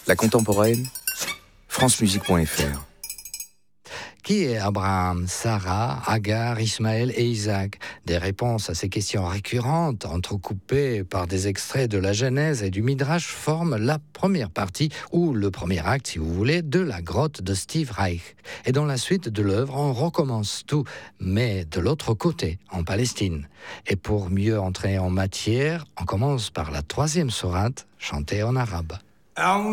La contemporaine, francemusique.fr. Qui est Abraham, Sarah, Agar, Ismaël et Isaac? Des réponses à ces questions récurrentes, entrecoupées par des extraits de la Genèse et du Midrash, forment la première partie, ou le premier acte, si vous voulez, de la grotte de Steve Reich. Et dans la suite de l'œuvre, on recommence tout, mais de l'autre côté, en Palestine. Et pour mieux entrer en matière, on commence par la troisième sourate, chantée en arabe.